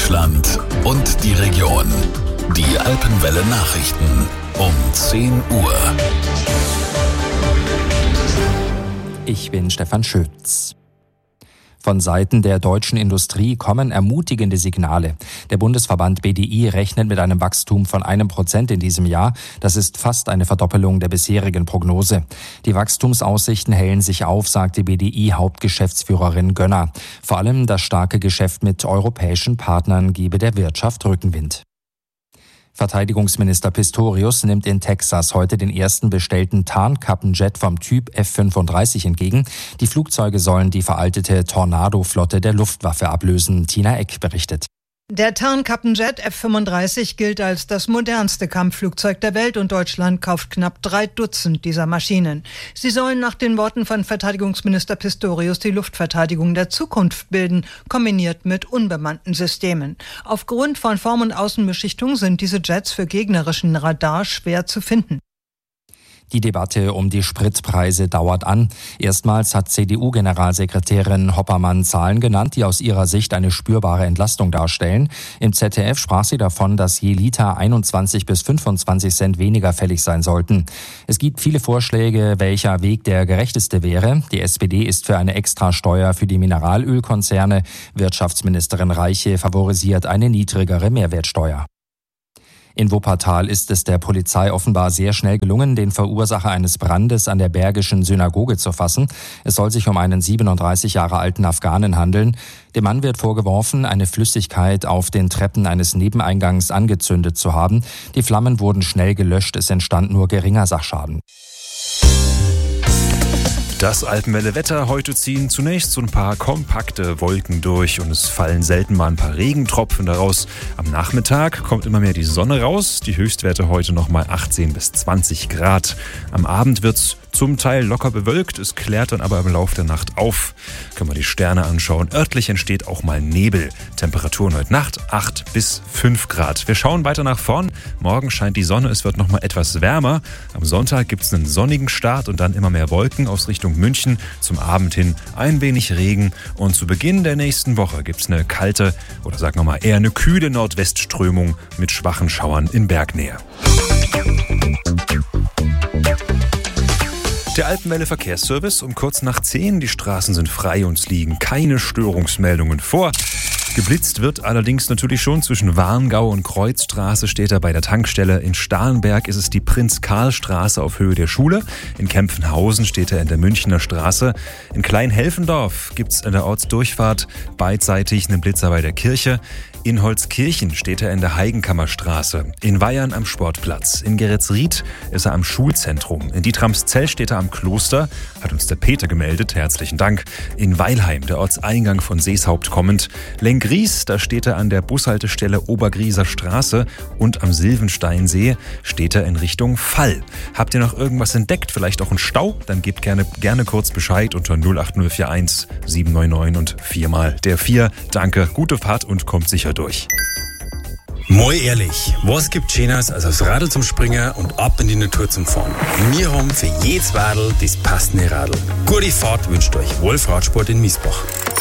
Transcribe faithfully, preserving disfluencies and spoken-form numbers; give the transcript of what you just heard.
Deutschland und die Region. Die Alpenwelle Nachrichten um zehn Uhr. Ich bin Stefan Schütz. Von Seiten der deutschen Industrie kommen ermutigende Signale. Der Bundesverband B D I rechnet mit einem Wachstum von einem Prozent in diesem Jahr. Das ist fast eine Verdoppelung der bisherigen Prognose. Die Wachstumsaussichten hellen sich auf, sagte B D I-Hauptgeschäftsführerin Gönner. Vor allem das starke Geschäft mit europäischen Partnern gebe der Wirtschaft Rückenwind. Verteidigungsminister Pistorius nimmt in Texas heute den ersten bestellten Tarnkappenjet vom Typ F fünfunddreißig entgegen. Die Flugzeuge sollen die veraltete Tornado-Flotte der Luftwaffe ablösen. Tina Eck berichtet. Der Tarnkappenjet F fünfunddreißig gilt als das modernste Kampfflugzeug der Welt und Deutschland kauft knapp drei Dutzend dieser Maschinen. Sie sollen nach den Worten von Verteidigungsminister Pistorius die Luftverteidigung der Zukunft bilden, kombiniert mit unbemannten Systemen. Aufgrund von Form- und Außenbeschichtung sind diese Jets für gegnerischen Radar schwer zu finden. Die Debatte um die Spritpreise dauert an. Erstmals hat C D U-Generalsekretärin Hoppermann Zahlen genannt, die aus ihrer Sicht eine spürbare Entlastung darstellen. Im Z D F sprach sie davon, dass je Liter einundzwanzig bis fünfundzwanzig Cent weniger fällig sein sollten. Es gibt viele Vorschläge, welcher Weg der gerechteste wäre. Die S P D ist für eine Extrasteuer für die Mineralölkonzerne. Wirtschaftsministerin Reiche favorisiert eine niedrigere Mehrwertsteuer. In Wuppertal ist es der Polizei offenbar sehr schnell gelungen, den Verursacher eines Brandes an der Bergischen Synagoge zu fassen. Es soll sich um einen siebenunddreißig Jahre alten Afghanen handeln. Dem Mann wird vorgeworfen, eine Flüssigkeit auf den Treppen eines Nebeneingangs angezündet zu haben. Die Flammen wurden schnell gelöscht, es entstand nur geringer Sachschaden. Das Alpenwelle-Wetter. Heute ziehen zunächst so ein paar kompakte Wolken durch und es fallen selten mal ein paar Regentropfen daraus. Am Nachmittag kommt immer mehr die Sonne raus. Die Höchstwerte heute noch mal achtzehn bis zwanzig Grad. Am Abend wird's zum Teil locker bewölkt, es klärt dann aber im Laufe der Nacht auf. Können wir die Sterne anschauen. Örtlich entsteht auch mal Nebel. Temperaturen heute Nacht acht bis fünf Grad. Wir schauen weiter nach vorn. Morgen scheint die Sonne, es wird noch mal etwas wärmer. Am Sonntag gibt es einen sonnigen Start und dann immer mehr Wolken aus Richtung München. Zum Abend hin ein wenig Regen und zu Beginn der nächsten Woche gibt es eine kalte oder sagen wir mal eher eine kühle Nordwestströmung mit schwachen Schauern in Bergnähe. Der Alpenwelle Verkehrsservice um kurz nach zehn. Die Straßen sind frei und es liegen keine Störungsmeldungen vor. Geblitzt wird allerdings natürlich schon. Zwischen Warngau und Kreuzstraße steht er bei der Tankstelle. In Starnberg ist es die Prinz-Karl-Straße auf Höhe der Schule. In Kempfenhausen steht er in der Münchner Straße. In Kleinhelfendorf gibt es an der Ortsdurchfahrt beidseitig einen Blitzer bei der Kirche. In Holzkirchen steht er in der Heigenkammerstraße. In Weyern am Sportplatz. In Geretsried ist er am Schulzentrum. In Dietramszell steht er am Kloster. Hat uns der Peter gemeldet. Herzlichen Dank. In Weilheim, der Ortseingang von Seeshaupt kommend. Lenggries, da steht er an der Bushaltestelle Obergrieser Straße. Und am Silvensteinsee steht er in Richtung Fall. Habt ihr noch irgendwas entdeckt? Vielleicht auch einen Stau? Dann gebt gerne, gerne kurz Bescheid unter null acht null vier eins sieben neun neun und viermal der vier. Danke, gute Fahrt und kommt sicher durch. Mal ehrlich, was gibt Schöneres als aufs Radl zum Springen und ab in die Natur zum Fahren? Wir haben für jedes Radl das passende Radl. Gute Fahrt wünscht euch Wolf Radsport in Miesbach.